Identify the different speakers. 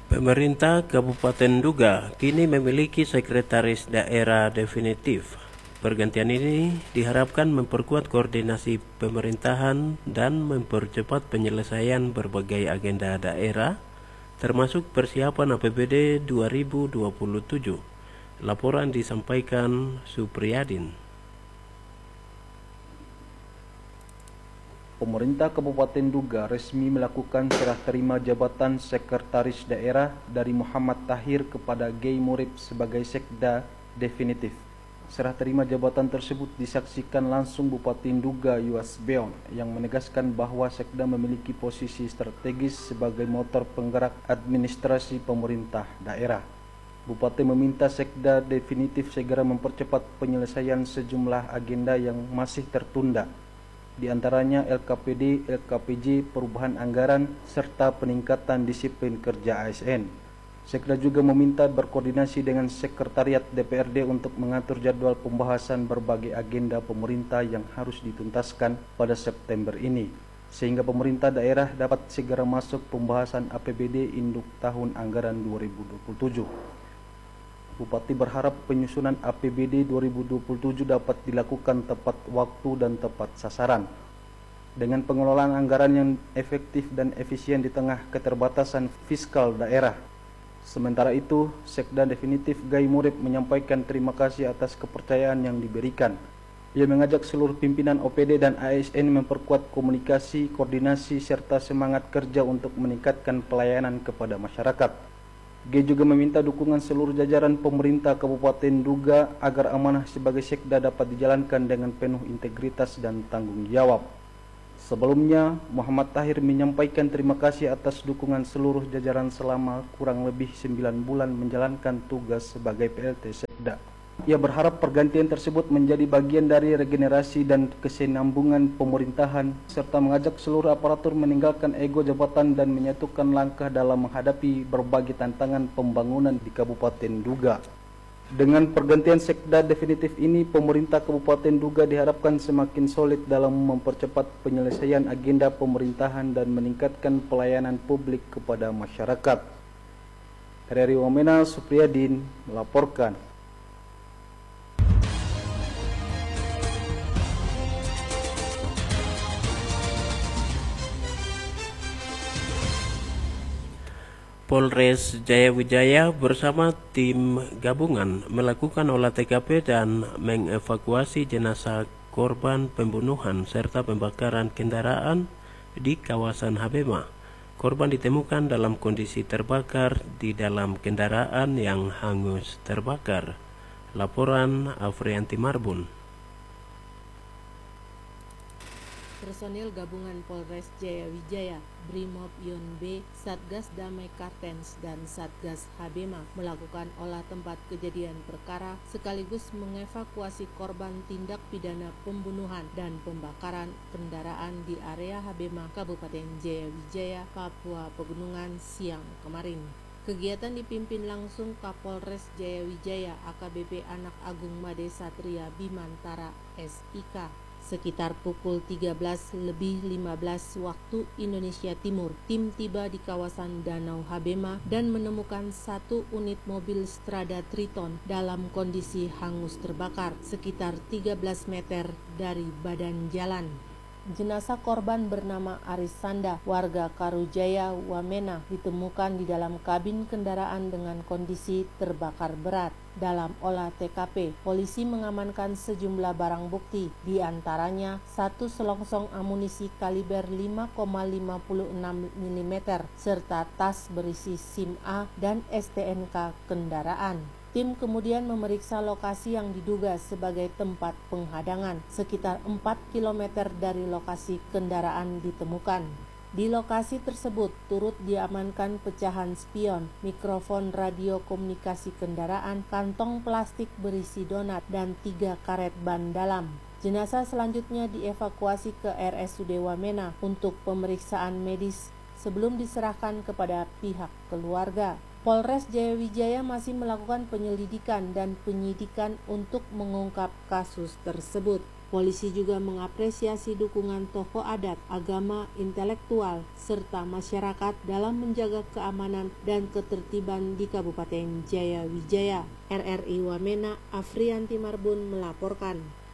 Speaker 1: Pemerintah Kabupaten Duga kini memiliki sekretaris daerah definitif. Pergantian ini diharapkan memperkuat koordinasi pemerintahan dan mempercepat penyelesaian berbagai agenda daerah, termasuk persiapan APBD 2027. Laporan disampaikan Supriyadin.
Speaker 2: Pemerintah Kabupaten Duga resmi melakukan serah terima jabatan Sekretaris Daerah dari Muhammad Tahir kepada Gey Murib sebagai Sekda definitif. Serah terima jabatan tersebut disaksikan langsung Bupati Duga Yuas Beon yang menegaskan bahwa Sekda memiliki posisi strategis sebagai motor penggerak administrasi pemerintah daerah. Bupati meminta Sekda definitif segera mempercepat penyelesaian sejumlah agenda yang masih tertunda, di antaranya LKPD, LKPJ, perubahan anggaran, serta peningkatan disiplin kerja ASN. Sekda juga meminta berkoordinasi dengan Sekretariat DPRD untuk mengatur jadwal pembahasan berbagai agenda pemerintah yang harus dituntaskan pada September ini, sehingga pemerintah daerah dapat segera masuk pembahasan APBD induk tahun anggaran 2027. Bupati berharap penyusunan APBD 2027 dapat dilakukan tepat waktu dan tepat sasaran, dengan pengelolaan anggaran yang efektif dan efisien di tengah keterbatasan fiskal daerah. Sementara itu, Sekda definitif Gey Murib menyampaikan terima kasih atas kepercayaan yang diberikan. Ia mengajak seluruh pimpinan OPD dan ASN memperkuat komunikasi, koordinasi, serta semangat kerja untuk meningkatkan pelayanan kepada masyarakat. G juga meminta dukungan seluruh jajaran pemerintah Kabupaten Duga agar amanah sebagai Sekda dapat dijalankan dengan penuh integritas dan tanggung jawab. Sebelumnya, Muhammad Tahir menyampaikan terima kasih atas dukungan seluruh jajaran selama kurang lebih 9 bulan menjalankan tugas sebagai PLT Sekda. Ia berharap pergantian tersebut menjadi bagian dari regenerasi dan kesinambungan pemerintahan, serta mengajak seluruh aparatur meninggalkan ego jabatan dan menyatukan langkah dalam menghadapi berbagai tantangan pembangunan di Kabupaten Duga. Dengan pergantian Sekda definitif ini, pemerintah Kabupaten Duga diharapkan semakin solid dalam mempercepat penyelesaian agenda pemerintahan dan meningkatkan pelayanan publik kepada masyarakat. RRI Wamena, Supriyadin melaporkan.
Speaker 1: Polres Jayawijaya bersama tim gabungan melakukan olah TKP dan mengevakuasi jenazah korban pembunuhan serta pembakaran kendaraan di kawasan Habema. Korban ditemukan dalam kondisi terbakar di dalam kendaraan yang hangus terbakar. Laporan Afrianti Marbun.
Speaker 3: Personil gabungan Polres Jayawijaya, Brimob Yon B, Satgas Damai Kartens, dan Satgas Habema melakukan olah tempat kejadian perkara sekaligus mengevakuasi korban tindak pidana pembunuhan dan pembakaran kendaraan di area Habema, Kabupaten Jayawijaya, Papua Pegunungan siang kemarin. Kegiatan dipimpin langsung Kapolres Jayawijaya AKBP Anak Agung Made Satria Bimantara SIK. Sekitar pukul 13:15 waktu Indonesia Timur, tim tiba di kawasan Danau Habema dan menemukan satu unit mobil Strada Triton dalam kondisi hangus terbakar sekitar 13 meter dari badan jalan. Jenazah korban bernama Aris Sanda, warga Karujaya, Wamena, ditemukan di dalam kabin kendaraan dengan kondisi terbakar berat. Dalam olah TKP, polisi mengamankan sejumlah barang bukti, di antaranya satu selongsong amunisi kaliber 5,56 mm serta tas berisi SIM A dan STNK kendaraan. Tim kemudian memeriksa lokasi yang diduga sebagai tempat penghadangan, sekitar 4 km dari lokasi kendaraan ditemukan. Di lokasi tersebut turut diamankan pecahan spion, mikrofon radio komunikasi kendaraan, kantong plastik berisi donat, dan 3 karet ban dalam. Jenazah selanjutnya dievakuasi ke RSUD Wamena untuk pemeriksaan medis sebelum diserahkan kepada pihak keluarga. Polres Jayawijaya masih melakukan penyelidikan dan penyidikan untuk mengungkap kasus tersebut. Polisi juga mengapresiasi dukungan tokoh adat, agama, intelektual, serta masyarakat dalam menjaga keamanan dan ketertiban di Kabupaten Jaya Wijaya. RRI Wamena, Afrianti Marbun melaporkan.